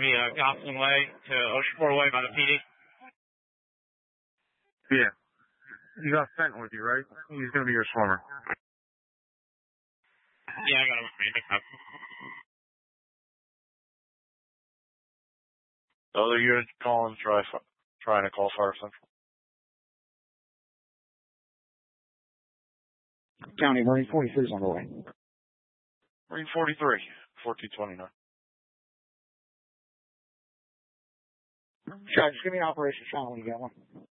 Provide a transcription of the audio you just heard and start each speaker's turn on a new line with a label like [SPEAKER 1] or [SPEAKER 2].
[SPEAKER 1] to be Gosselin Way to Oceanport Way by the PD.
[SPEAKER 2] Yeah. You got Fenton with you, right? He's going to be your swimmer.
[SPEAKER 1] Yeah, I got him with me.
[SPEAKER 3] Other units calling, trying to call Fire Central.
[SPEAKER 4] County Marine 43 is on the way.
[SPEAKER 3] Marine 43, 1429.
[SPEAKER 4] Sure, just give me an operation shot when you get one.